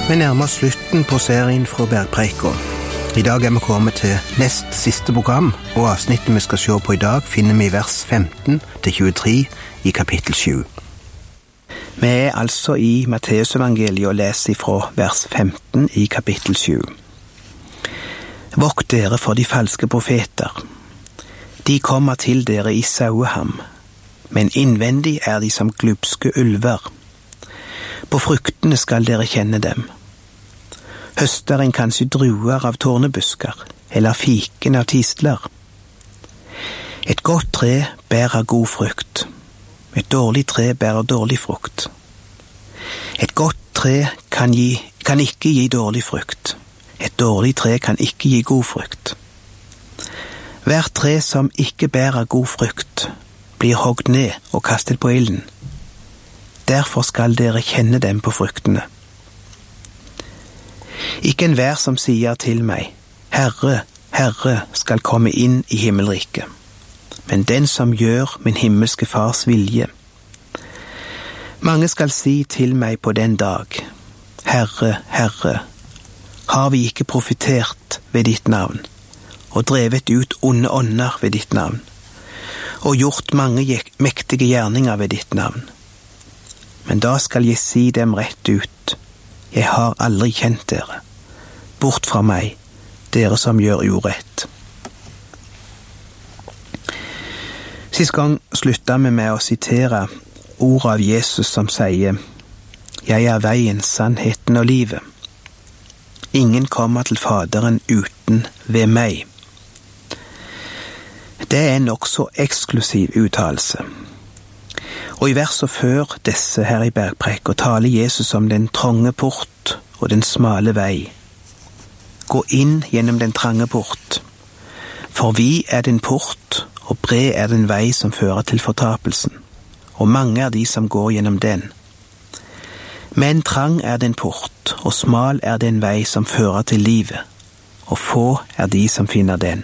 Vi nærmer slutten på serien fra Bergpreika. I dag vi kommet til nest siste program, og avsnittet vi skal se på i dag finner vi i vers 15-23 i kapittel 7. Vi altså i Matteusevangeliet og leser fra vers 15 i kapittel 7. Vokt dere for de falske profeter. De kommer til dere i saueham, men innvendig de som glupske ulver. På fruktene skal dere kjenne dem. Høster en kanskje druer av tårnebusker, eller fiken av tistler. Et godt tre bærer god frukt. Et dårlig tre bærer dårlig frukt. Et godt tre kan ikke gi dårlig frukt. Et dårlig tre kan ikke gi god frukt. Hvert tre som ikke bærer god frukt, blir hogd ned og kastet på ilden. Derfor skal dere kjenne dem på fruktene. Ikke enhver som sier til meg, Herre, Herre, skal komme inn i himmelriket, men den som gjør min himmelske fars vilje. Mange skal si til meg på den dag, Herre, Herre, har vi ikke profetert ved ditt navn, og drevet ut onde ånder ved ditt navn, og gjort mange mektige gjerninger ved ditt navn? Men da skal jeg si dem rett ut, jeg har aldri kjent dere. Bort fra meg, dere som gjør urett. Sist gang sluttet vi med å sitere ordet av Jesus som sier, jeg er veien, sannheten og livet. Ingen kommer til Faderen uten ved meg. Det en også eksklusiv uttalelse. Og i verset før disse her i Bergpreika taler Jesus om den trange port og den smale vei. Gå inn gjennom den trange port, for vi den port, og bred den vei som fører til fortapelsen, og mange de som går gjennom den. Men trang den port, og smal den vei som fører til livet, og få de som finner den.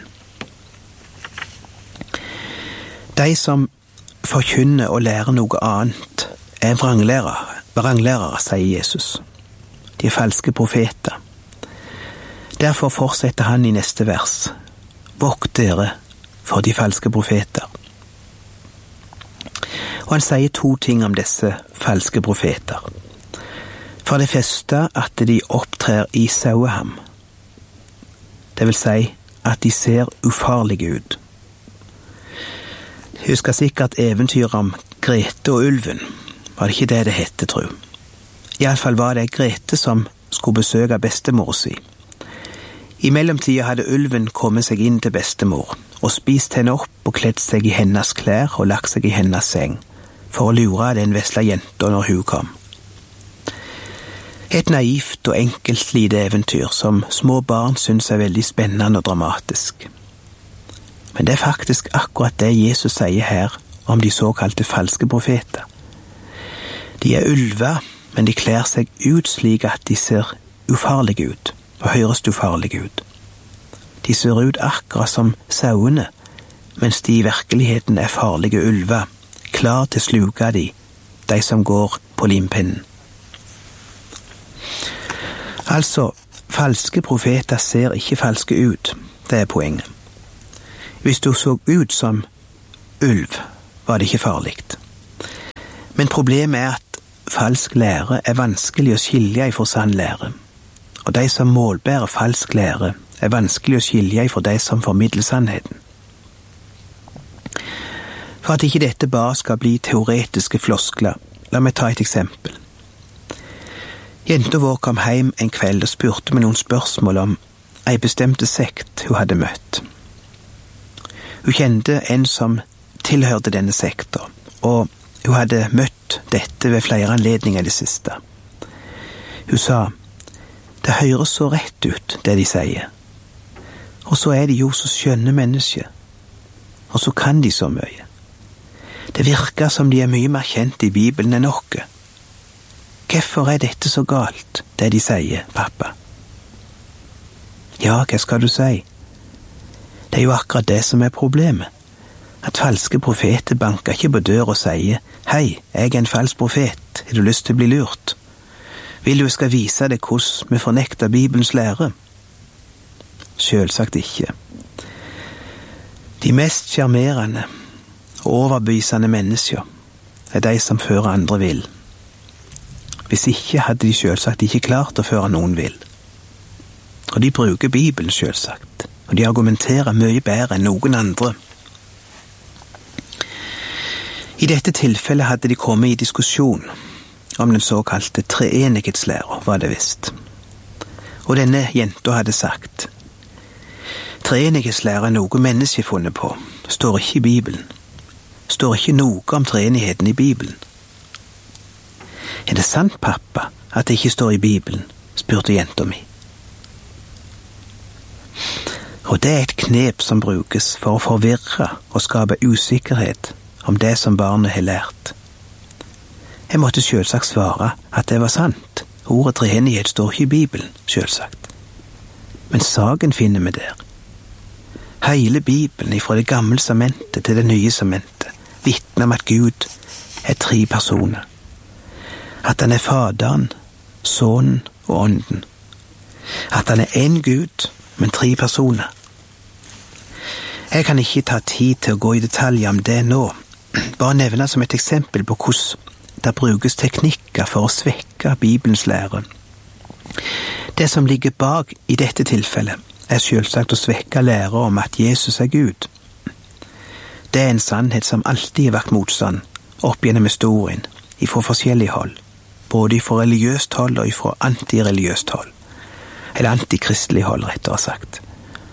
De som forkynner og lærer noe annet vranglærere, sier Jesus. De falske profeter. Derfor fortsetter han i neste vers. Vokt dere for de falske profeter. Og han sier to ting om disse falske profeter. For det første at de opptrer i saueham. Det vil si at de ser ufarlige ut. Husker sikkert eventyret om Grete og ulven. Var det ikke det hette, tro? I alle fall var det Grete som skulle besøke bestemor si. I mellomtida hadde ulven kommet seg inn til bestemor, og spist henne opp og kledd seg i hennes klær og lagt seg i hennes seng, for å lure den vesle jenta når hun kom. Et naivt og enkelt lite eventyr som små barn synes veldig spennende og dramatisk. Men det faktisk akkurat det Jesus sier her om de såkalte falske profeter. De ulver, men de klær seg ut slik at de ser ufarlige ut, og høres ufarlige ut. De ser ut akkurat som sauene, mens de i virkeligheten farlige ulver, klar til å sluke de som går på limpinnen. Altså, falske profeter ser ikke falske ut, det poenget. Hvis du så ut som ulv, var det ikke farligt. Men problemet at falsk lære vanskelig å skilje fra sann lære, og de som målbærer falsk lære vanskelig å skilje fra de som formidler sannheten. For at ikke dette bare skal bli teoretiske floskler, la meg ta et eksempel. Jenta vår kom hjem en kveld og spurte meg noen spørsmål om en bestemte sekt hun hadde møtt. Hun kjente en som tilhørte denne sekta, og hun hadde møtt dette ved flere anledninger i det siste. Hun sa, det høres så rett ut, det de sier. Og så de jo så skjønne mennesker. Og så kan de så mye. Det virker som de mye mer kjent i Bibelen enn oss. Hvorfor dette så galt, det de sier, pappa? Ja, hva skal du si? Det jo akkurat det som problemet. At falske profeter banker ikke på dør og sier, hei, jeg en falsk profet, har du lyst til å bli lurt? Vil du skal vise deg hvordan vi fornekter Bibelens lære? Selvsagt ikke. De mest sjarmerende og overbevisende mennesker er de som fører andre vill. Hvis ikke hadde de selvsagt ikke klart å føre noen vill. Og de bruker Bibelen selvsagt, og de argumenterer mye bedre enn noen andre. I dette tilfellet hadde de kommet i diskusjon om den såkalte treenighetslære, var det visst. Og denne jenta hadde sagt: treenighetslære er noe mennesket funnet på, står ikke i Bibelen. Står ikke noe om treenigheten i Bibelen. Er det sant, pappa, at det ikke står i Bibelen? Spurte jenta mi. Og det er et knep som brukes for å forvirre og skape usikkerhet om det som barnet har lært. Jeg måtte selvsagt svare at det var sant. Ordet treenighet står ikke i Bibelen, selvsagt. Men saken finner vi der. Hele Bibelen, fra det gamle samentet til det nye samentet, vitner om at Gud er 3 personer. At han er Faderen, Sønnen og Ånden. At han er en Gud, men 3 personer. Jeg kan ikke ta tid til å gå i detaljer om det nå, bare nevne som et eksempel på hvordan det brukes teknikker for å svekke Bibelens lære. Det som ligger bak i dette tilfellet er selvsagt å svekke lære om at Jesus er Gud. Det er en sannhet som alltid har vært motstand opp gjennom historien, ifra forskjellige hold, både ifra religiøst hold og ifra antireligiøst hold, eller antikristelig hold, rettere sagt.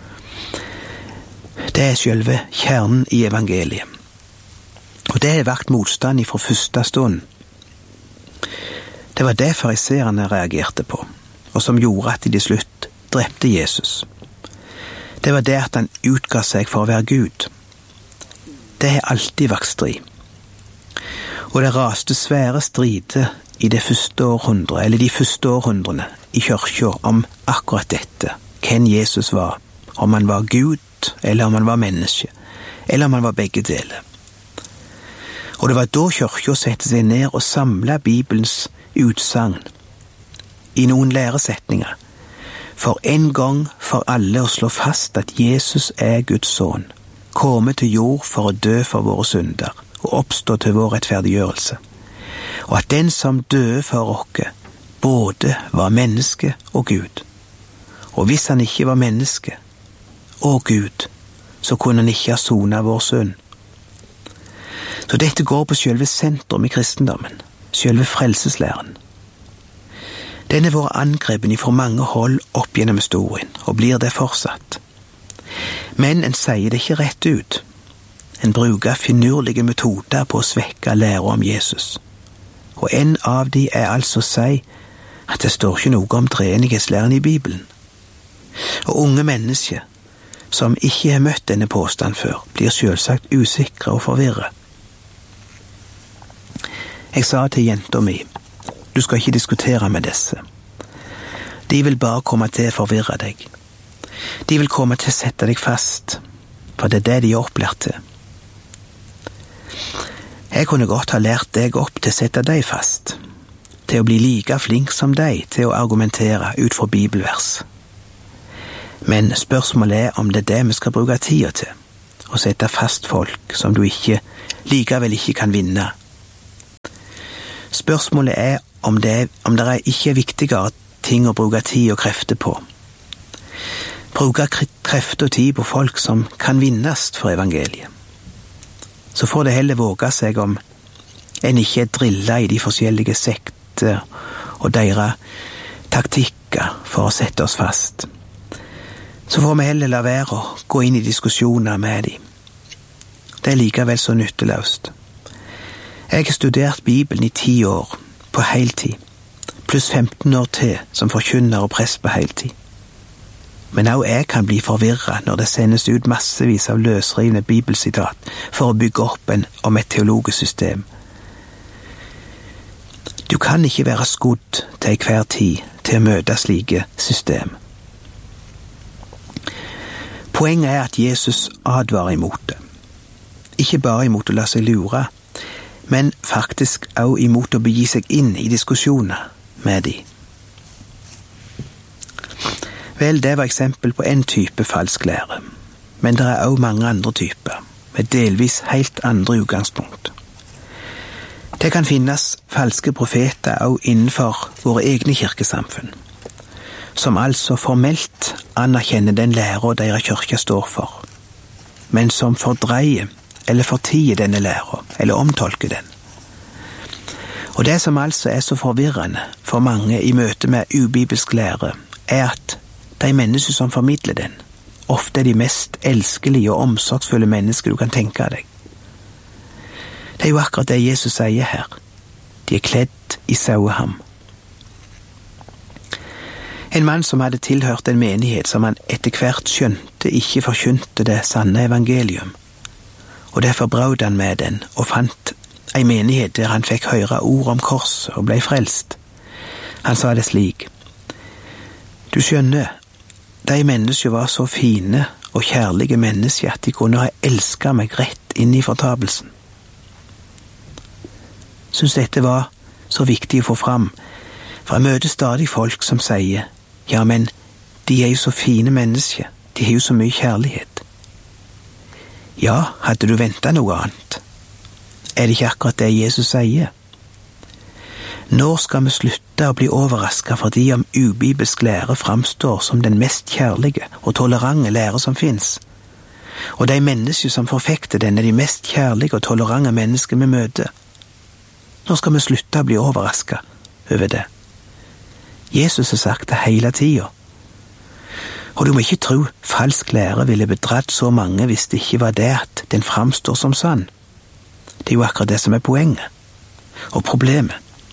Det er selve kjernen i evangeliet. Og det har vært motstand ifra første stund. Det var det fariseerne reagerte på, og som gjorde at de til slutt drepte Jesus. Det var det at han utga seg for å være Gud. Det har alltid vært strid. Og det raste svære strider i det første århundret, eller de første århundrene i kirka om akkurat dette, hvem Jesus var, om han var Gud, eller om han var menneske, eller om han var begge deler. Og det var da kirka sette seg ned og samlet Bibelens utsagn i noen læresetninger, for en gang for alle å slå fast at Jesus er Guds sønn, komme til jord for å dø for våre synder og oppstå til vår rettferdiggjørelse, og at den som døde for oss både var menneske og Gud. Og hvis han ikke var menneske og Gud, så kunne han ikke ha sonet vår synd. Så dette går på selve sentrum i kristendommen, selve frelseslæren. Den har vært angrepen fra mange hold opp gjennom historien, og blir det fortsatt. Men en sier det ikke rett ut. En bruker finurlige metoder på å svekke lære om Jesus. Og en av de er altså å si at det står ikke noe om treenighetslæren i Bibelen. Og unge mennesker som ikke har møtt denne påstand før, blir selvsagt usikre og forvirret. Jeg sa til jenta mi, du skal ikke diskutere med disse. De vil bare komme til å forvirre deg. De vil komme til å sette deg fast, for det er det de er opplært til. Jeg kunne godt ha lært deg opp til å sette deg fast, til å bli like flink som deg til å argumentere ut fra bibelvers. Men spørsmålet er om det er det vi skal bruke tida til, å sette fast folk som du likevel ikke kan vinne. Spørsmålet er om det ikke er viktigere ting å bruke tid og krefter på. Bruke krefter og tid på folk som kan vinnes for evangeliet. Så får det heller våge seg om en ikke er drillet i de forskjellige sekter og deres taktikker for å sette oss fast. Så får vi heller la være å gå inn i diskusjoner med dem. Det er likevel så nytteløst. Jeg har studert Bibelen i 10 år, på heltid, pluss 15 år til som forkynner og prest på heltid. Men også jeg kan bli forvirret når det sendes ut massevis av løsrivende bibelsitat for å bygge opp om et teologisk system. Du kan ikke være skodd til hver tid til å møte slike system. Poenget er at Jesus advarer imot det. Ikke bare imot å la seg lure, men faktisk også imot å begi seg inn i diskusjoner med dem. Vel, det var eksempel på en type falsk lære, men det er også mange andre typer, med delvis helt andre utgangspunkt. Det kan finnes falske profeter også innenfor våre egne kirkesamfunn, som altså formelt anerkjenner den lære deres kirke står for, men som fordreier eller fortier denne lære, eller omtolker den. Og det som altså er så forvirrende for mange i møte med ubibelsk lære, er at de mennesker som formidler den, ofte er de mest elskelige og omsorgsfulle mennesker du kan tenke deg. Det er jo akkurat det Jesus sier her. De er kledd i saueham. En mann som hadde tilhørt en menighet som han etter hvert skjønte ikke forkynte det sanne evangelium, og derfor brød han med den og fant en menighet der han fikk høre ord om korset og ble frelst. Han sa det slik: Du skjønner, de mennesker var så fine og kjærlige mennesker at de kunne ha elsket meg rett inn i fortapelsen. Synes dette var så viktig å få fram, for jeg møter stadig folk som sier: Ja, men de er jo så fine mennesker, de har jo så mye kjærlighet. Ja, hadde du ventet noe annet? Er det ikke akkurat det Jesus sier? Når skal vi slutte å bli overrasket fordi om ubibelsk lære framstår som den mest kjærlige og tolerante lære som finnes? Og de mennesker som forfekter den er de mest kjærlige og tolerante mennesker vi møter. Når skal vi slutte å bli overrasket over det? Jesus har sagt det hele tiden. Og du må ikke tro falsk lære ville bedratt så mange hvis det ikke var det at den framstår som sann. Det er jo akkurat det som er poenget, og problemet.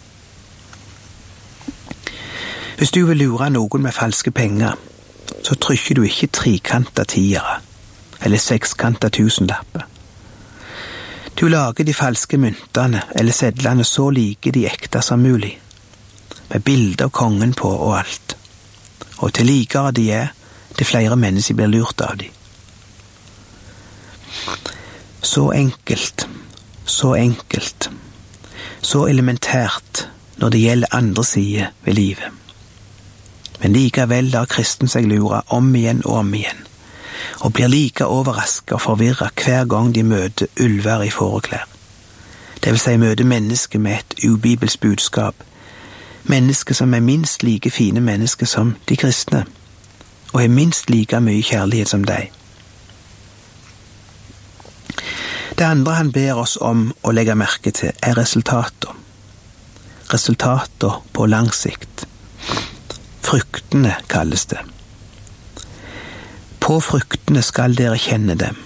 Hvis du vil lure noen med falske penger, så trykker du ikke trikanta tiere, eller sekskanta tusenlapper. Du lager de falske myntene eller sedlene så like de ekte som mulig, med bilder av kongen på og alt. Og til likere de er, til flere mennesker blir lurt av de. Så enkelt, så elementært når det gjelder andre sider ved livet. Men likevel lar kristen seg lure om igjen og om igjen, og blir like overrasket og forvirret hver gang de møter ulver i fåreklær. Det vil si møter mennesker med et ubibelsk budskap, mennesker som er minst like fine mennesker som de kristne, og har minst like mye kjærlighet som deg. Det andre han ber oss om å legge merke til er resultater. Resultater på lang sikt. Fruktene kalles det. På fruktene skal dere kjenne dem.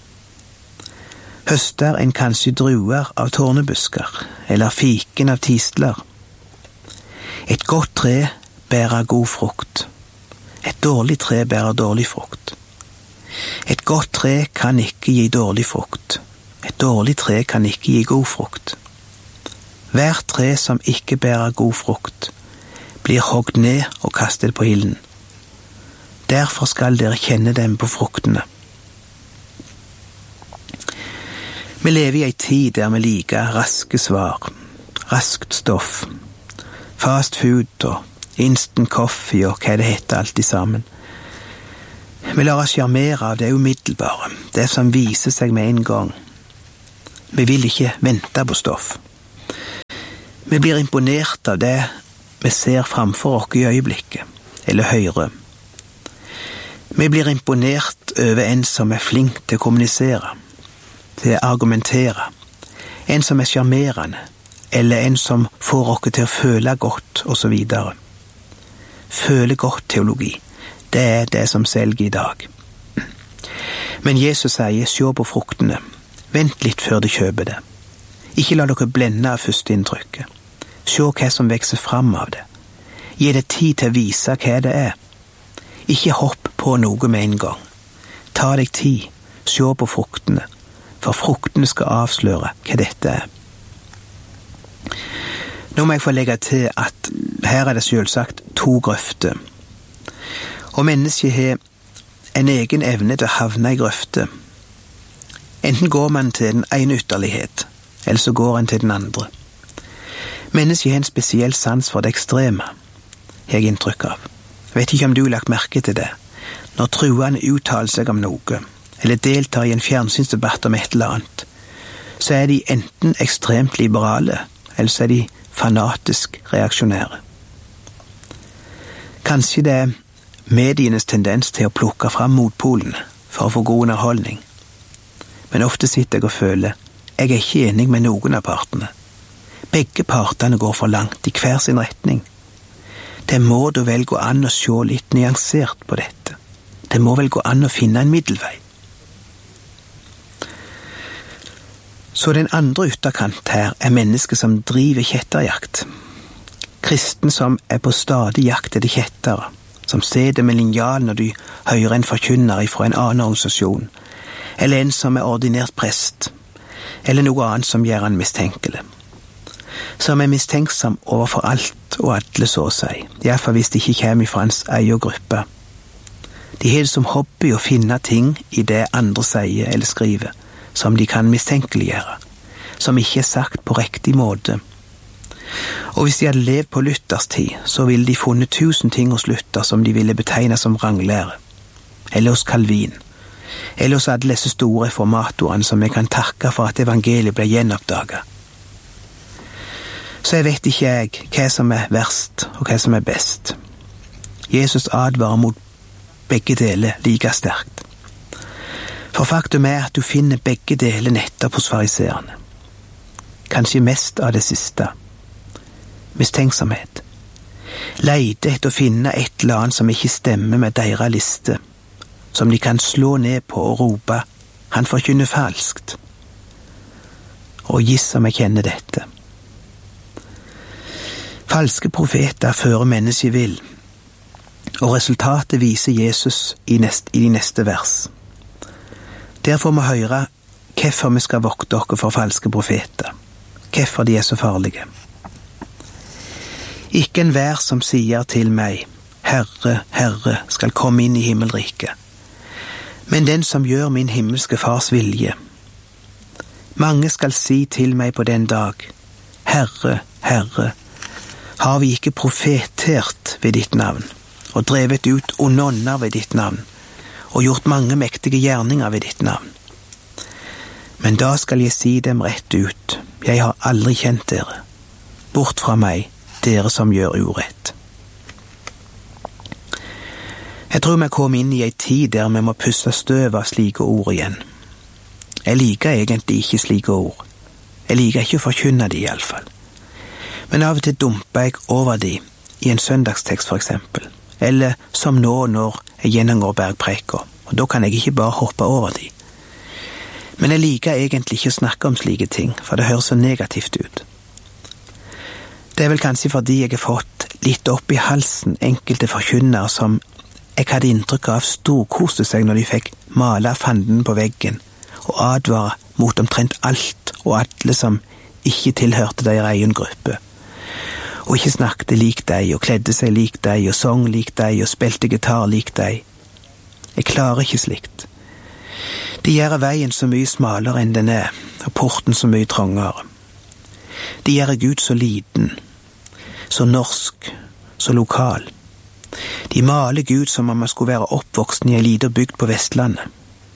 Høster en kanskje druer av tårnebusker, eller fiken av tistler. Et godt tre bærer god frukt. Et dårlig tre bærer dårlig frukt. Et godt tre kan ikke gi dårlig frukt. Et dårlig tre kan ikke gi god frukt. Hvert tre som ikke bærer god frukt, blir hogd ned og kastet på ilden. Derfor skal dere kjenne dem på fruktene. Vi lever i en tid der vi liker raske svar, raskt stoff, fast food og instant coffee og hva det heter alt i sammen. Vi lar oss sjarmere av det umiddelbare, det som viser seg med en gang. Vi vil ikke vente på stoff. Vi blir imponert av det vi ser framfor oss i øyeblikket, eller hører. Vi blir imponert over en som er flink til å kommunisere, til å argumentere, en som er sjarmerende, eller en som får oss til å føle godt, og så videre. Føle godt teologi, det er det som selger i dag. Men Jesus sier, se på fruktene, vent litt før du kjøper det. Ikke la dere blende av førsteinntrykket. Se hva som vekser fram av det. Gi det tid til å vise hva det er. Ikke hopp på noe med en gang. Ta deg tid, se på fruktene, for fruktene skal avsløre hva dette er. Nå må jeg få legge til at her er det selvsagt 2 grøfter. Og mennesket har en egen evne til å havne i grøfter. Enten går man til den ene ytterlighet, eller så går man til den andre. Mennesket har en spesiell sans for det ekstreme, har jeg inntrykk av. Vet ikke om du har lagt merke til det. Når truende uttaler seg om noe, eller deltar i en fjernsynsdebatt om et eller annet, så er de enten ekstremt liberale, eller så er de fanatisk reaksjonære. Kanskje det er medienes tendens til å plukke fram motpolene for å få god underholdning. Men ofte sitter jeg og føler, jeg er ikke enig med noen av partene. Begge partene går for langt i hver sin retning. Det må da vel gå an å se litt nyansert på dette. Det må vel gå an å finne en middelvei. Så den andre ytterkant her er mennesker som driver kjetterjakt. Kristen som er på stadig jakt etter kjettere, som sitter med linjal når de hører en forkynner fra en annen organisasjon, eller en som er ordinert prest, eller noe annet som gjør han mistenkelig. Som er mistenksom overfor alt og alle, så å si, i hvert fall hvis de ikke kommer fra hans egen gruppe. De har det som hobby å finne ting i det andre sier eller skriver, som de kan mistenkeliggjøre, som ikke er sagt på riktig måte. Og hvis de hadde levd på Luthers tid, så ville de funnet 1000 ting hos Luther som de ville betegne som vranglære, eller hos Calvin, eller hos alle disse store reformatorene som jeg kan takke for at evangeliet ble gjenoppdaget. Så jeg vet ikke hva som er verst og hva som er best. Jesus advarer mot begge deler like sterkt. For faktum er at du finner begge deler nettopp hos fariseerne. Kanskje mest av det siste. Mistenksomhet. Leide etter å finne et eller annet som ikke stemmer med deres liste, som de kan slå ned på og rope, han forkynner falskt. Og giss om jeg kjenner dette. Falske profeter fører mennesket vill, og resultatet viser Jesus i de neste vers. Derfor må vi høre hvorfor vi skal vokte dere for falske profeter, hvorfor de er så farlige. Ikke enhver som sier til meg, Herre, Herre, skal komme inn i himmelriket, men den som gjør min himmelske fars vilje. Mange skal si til meg på den dag, Herre, Herre, har vi ikke profetert ved ditt navn, og drevet ut onde ånder ved ditt navn, og gjort mange mektige gjerninger ved ditt navn. Men da skal jeg si dem rett ut, jeg har aldri kjent dere. Bort fra meg, dere som gjør urett. Jeg tror vi kom inn i en tid der vi må pusse støv av slike ord igjen. Jeg liker egentlig ikke slike ord. Jeg liker ikke å forkynne de i alle fall. Men av og til dumper jeg over de i en søndagstekst for eksempel, eller som nå når jeg gjennomgår bergpreker, og da kan jeg ikke bare hoppe over de. Men jeg liker egentlig ikke å snakke om slike ting, for det høres så negativt ut. Det er vel kanskje fordi jeg har fått litt opp i halsen enkelte forkynnere som jeg hadde inntrykk av storkoste seg når de fikk male fanden på veggen og advare mot omtrent alt og alle som ikke tilhørte deres egen gruppe, og ikke snakket lik deg og kledde seg lik deg og sang lik deg og spilte gitar lik deg. Jeg klarer ikke slikt. De gjør veien så mye smalere enn den er, og porten så mye trangere. De gjør Gud så liten, så norsk, så lokal. De maler Gud som om man skulle være oppvoksen i en liten bygd på Vestlandet.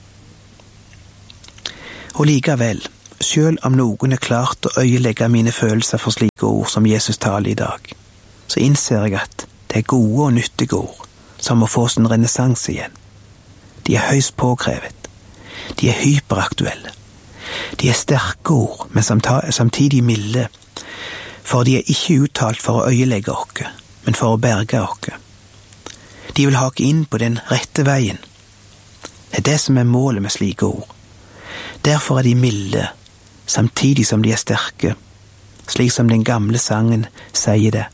Og likevel, selv om noen er klart å øyelegge mine følelser for slike ord som Jesus taler i dag, så innser jeg at det er gode og nyttige ord som må få sin renessanse igjen. De er høyst påkrevet. De er hyperaktuelle. De er sterke ord, men samtidig milde, for de er ikke uttalt for å øyelegge oss, men for å berge oss. De vil hake inn på den rette veien. Det er det som er målet med slike ord. Derfor er de milde, samtidig som de er sterke, slik som den gamle sangen sier det.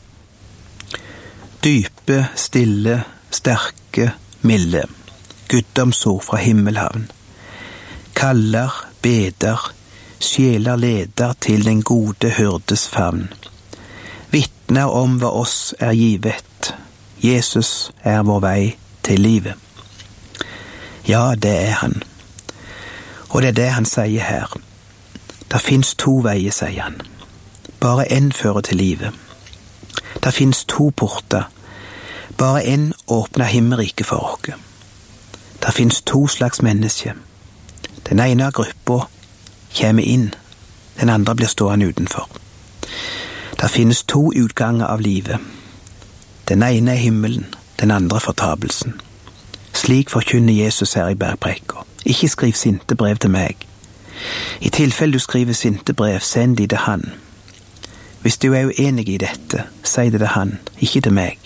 Dype, stille, sterke, milde, guddomsord fra himmelhavn. Kaller, beder, sjeler leder til den gode hyrdes favn. Vittner om hva oss er givet, Jesus er vår vei til livet. Ja, det er han. Og det er det han sier her. Det finnes 2 veier, sier han. Bare en fører til livet. Det finnes 2 porter. Bare en åpner himmelriket for oss. Det finnes 2 slags mennesker. Den ene av gruppa kommer inn, den andre blir stående utenfor. Det finnes 2 utganger av livet. Den ene er himmelen, den andre fortapelsen. Slik forkynner Jesus her i bergpreka. Ikke skriv sintebrev til meg. I tilfelle du skriver sintebrev, send de til han. Hvis du er uenig i dette, si det til han, ikke til meg.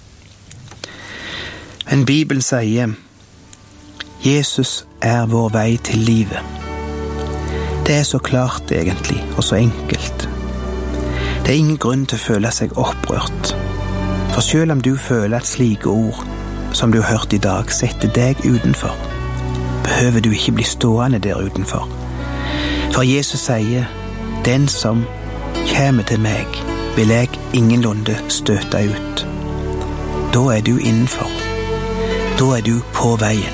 Men Bibelen sier, Jesus er vår vei til livet. Det er så klart egentlig, og så enkelt. Det er ingen grunn til å føle seg opprørt. For selv om du føler at slike ord, som du har hørt i dag, setter deg utenfor, behøver du ikke bli stående der utenfor. For Jesus sier, den som kommer til meg, vil jeg ingenlunde støte ut. Da er du innenfor. Da er du på veien.